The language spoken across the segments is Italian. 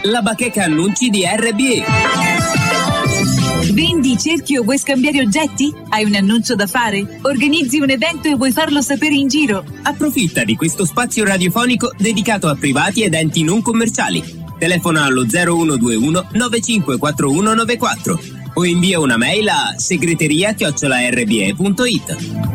La bacheca annunci di RBE. Vendi, cerchi o vuoi scambiare oggetti? Hai un annuncio da fare? Organizzi un evento e vuoi farlo sapere in giro? Approfitta di questo spazio radiofonico dedicato a privati ed enti non commerciali. Telefona allo 0121 954194 o invia una mail a segreteria@rbe.it.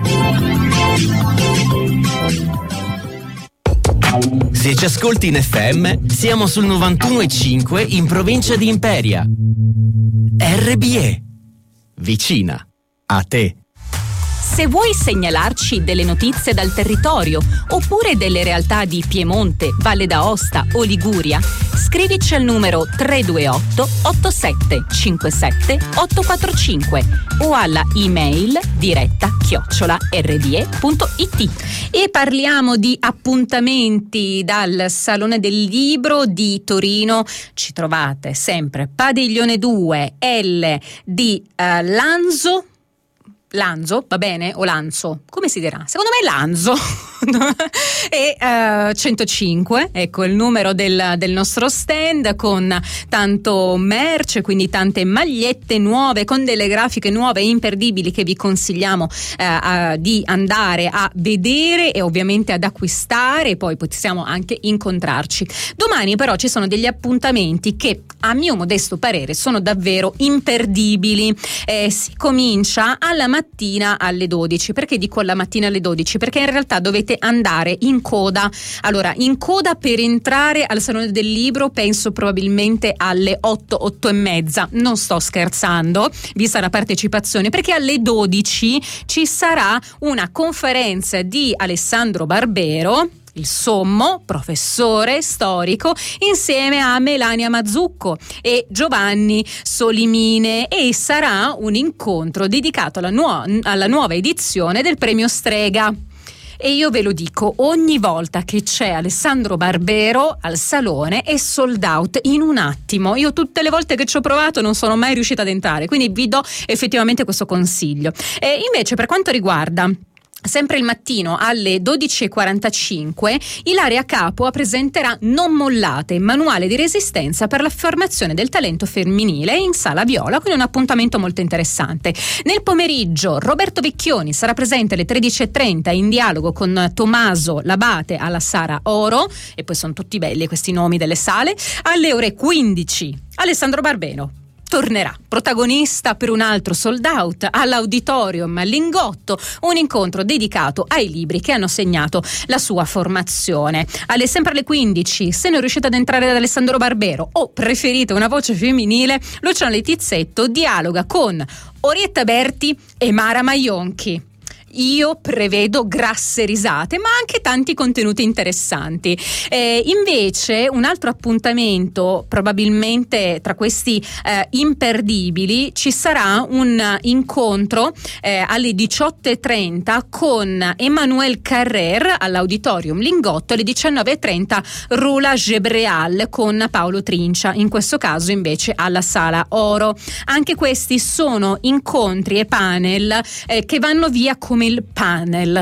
Se ci ascolti in FM, siamo sul 91,5 in provincia di Imperia. RBE, vicina a te. Se vuoi segnalarci delle notizie dal territorio oppure delle realtà di Piemonte, Valle d'Aosta o Liguria, scrivici al numero 328 8757 845 o alla email diretta@rbe.it. E parliamo di appuntamenti dal Salone del Libro di Torino. Ci trovate sempre Padiglione 2 L di Lanzo, va bene? O Lanzo? Come si dirà? Secondo me Lanzo. E 105, ecco il numero del nostro stand, con tanto merce, quindi tante magliette nuove, con delle grafiche nuove e imperdibili che vi consigliamo di andare a vedere e ovviamente ad acquistare, e poi possiamo anche incontrarci. Domani però ci sono degli appuntamenti che a mio modesto parere sono davvero imperdibili. Si comincia alla mattina alle 12. Perché dico alla mattina alle 12? Perché in realtà dovete andare in coda. Allora, in coda per entrare al Salone del Libro penso probabilmente alle 8 e mezza. Non sto scherzando, vi sarà partecipazione, perché alle 12 ci sarà una conferenza di Alessandro Barbero, il sommo professore storico, insieme a Melania Mazzucco e Giovanni Solimine, e sarà un incontro dedicato alla nuova edizione del premio Strega. E io ve lo dico, ogni volta che c'è Alessandro Barbero al salone è sold out in un attimo. Io tutte le volte che ci ho provato non sono mai riuscita ad entrare, quindi vi do effettivamente questo consiglio. E invece per quanto riguarda sempre il mattino alle 12:45, Ilaria Capua presenterà Non mollate, manuale di resistenza per l'affermazione del talento femminile in Sala Viola, quindi un appuntamento molto interessante. Nel pomeriggio Roberto Vecchioni sarà presente alle 13:30 in dialogo con Tommaso Labate alla Sala Oro, e poi sono tutti belli questi nomi delle sale. Alle ore 15 Alessandro Barbero tornerà protagonista per un altro sold out all'Auditorium Lingotto, un incontro dedicato ai libri che hanno segnato la sua formazione. Sempre alle 15, se non riuscite ad entrare da Alessandro Barbero o preferite una voce femminile, Luciano Letizzetto dialoga con Orietta Berti e Mara Maionchi. Io prevedo grasse risate, ma anche tanti contenuti interessanti. Invece un altro appuntamento, probabilmente tra questi imperdibili, ci sarà un incontro alle 18:30 con Emmanuel Carrer all'Auditorium Lingotto, alle 19:30 Rula Gebreal con Paolo Trincia, in questo caso invece alla Sala Oro. Anche questi sono incontri e panel che vanno via come il panel.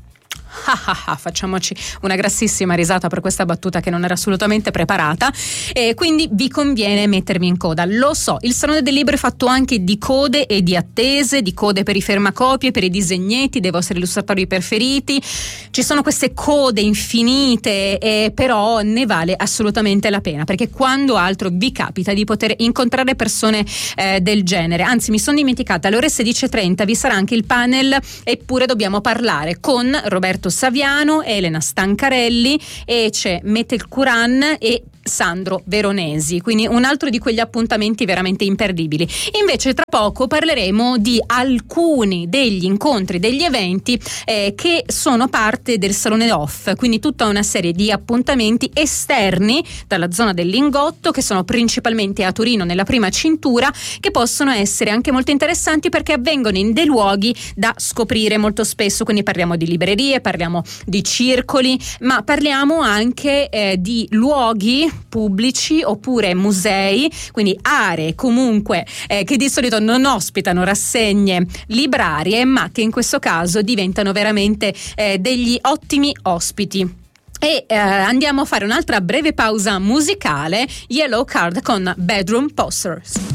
Facciamoci una grassissima risata per questa battuta che non era assolutamente preparata, e quindi vi conviene mettervi in coda. Lo so, il Salone del Libro è fatto anche di code e di attese, di code per i fermacopie, per i disegnetti dei vostri illustratori preferiti. Ci sono queste code infinite, però ne vale assolutamente la pena, perché quando altro vi capita di poter incontrare persone del genere. Anzi, mi sono dimenticata, alle ore 16:30 vi sarà anche il panel Eppure dobbiamo parlare con Roberto Saviano, Elena Stancarelli, Ece Metelcuran e Sandro Veronesi, quindi un altro di quegli appuntamenti veramente imperdibili. Invece tra poco parleremo di alcuni degli incontri, degli eventi che sono parte del Salone Off, quindi tutta una serie di appuntamenti esterni dalla zona del Lingotto, che sono principalmente a Torino nella prima cintura, che possono essere anche molto interessanti perché avvengono in dei luoghi da scoprire molto spesso. Quindi parliamo di librerie, parliamo di circoli, ma parliamo anche di luoghi pubblici oppure musei, quindi aree comunque che di solito non ospitano rassegne librarie, ma che in questo caso diventano veramente degli ottimi ospiti. E andiamo a fare un'altra breve pausa musicale. Yellow Card con Bedroom Posters.